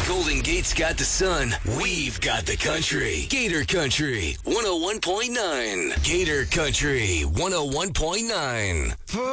Golden Gate's got the sun. We've got the country. Gator Country 101.9. Gator Country 101.9.